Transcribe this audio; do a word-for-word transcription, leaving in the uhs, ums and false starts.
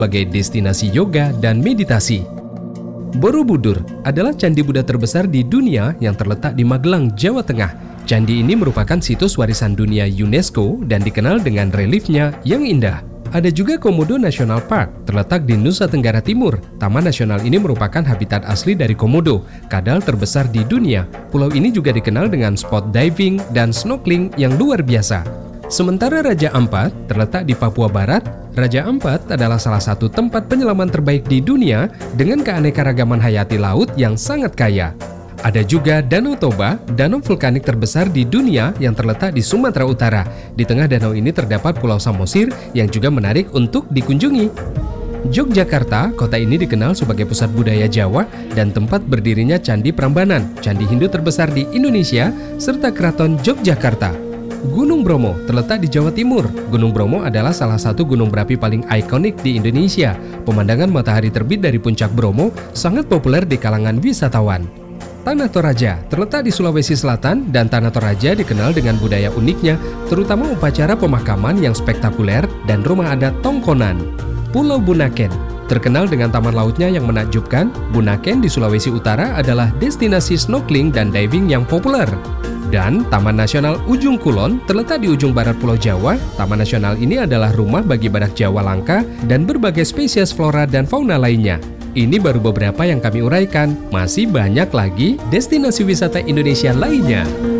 sebagai destinasi yoga dan meditasi. Borobudur adalah candi Buddha terbesar di dunia yang terletak di Magelang, Jawa Tengah. Candi ini merupakan situs warisan dunia UNESCO dan dikenal dengan reliefnya yang indah. Ada juga Komodo National Park, terletak di Nusa Tenggara Timur. Taman nasional ini merupakan habitat asli dari komodo, kadal terbesar di dunia. Pulau ini juga dikenal dengan spot diving dan snorkeling yang luar biasa. Sementara Raja Ampat terletak di Papua Barat. Raja Ampat adalah salah satu tempat penyelaman terbaik di dunia dengan keanekaragaman hayati laut yang sangat kaya. Ada juga Danau Toba, danau vulkanik terbesar di dunia yang terletak di Sumatera Utara. Di tengah danau ini terdapat Pulau Samosir yang juga menarik untuk dikunjungi. Yogyakarta, kota ini dikenal sebagai pusat budaya Jawa dan tempat berdirinya Candi Prambanan, candi Hindu terbesar di Indonesia, serta Keraton Yogyakarta. Gunung Bromo terletak di Jawa Timur. Gunung Bromo adalah salah satu gunung berapi paling ikonik di Indonesia. Pemandangan matahari terbit dari puncak Bromo sangat populer di kalangan wisatawan. Tanah Toraja terletak di Sulawesi Selatan dan Tanah Toraja dikenal dengan budaya uniknya, terutama upacara pemakaman yang spektakuler dan rumah adat Tongkonan. Pulau Bunaken terkenal dengan taman lautnya yang menakjubkan. Bunaken di Sulawesi Utara adalah destinasi snorkeling dan diving yang populer. Dan Taman Nasional Ujung Kulon terletak di ujung barat Pulau Jawa. Taman nasional ini adalah rumah bagi badak Jawa langka dan berbagai spesies flora dan fauna lainnya. Ini baru beberapa yang kami uraikan, masih banyak lagi destinasi wisata Indonesia lainnya.